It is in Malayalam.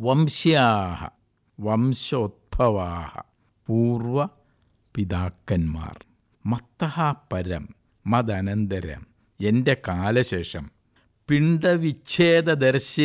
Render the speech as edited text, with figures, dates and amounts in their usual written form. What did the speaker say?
വംശ്യാഹ വംശോദ്ഭവാഹ പൂർവ പിതാക്കന്മാർ. മത്തഃ പരം മദനന്തരം എൻ്റെ കാലശേഷം പിണ്ടവിച്ഛേദദർശി